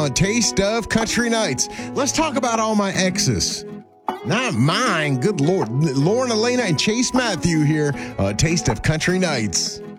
on Taste of Country Nights. Let's talk about all my exes. Not mine, good Lord. Lauren Elena and Chase Matthew here, Taste of Country Nights.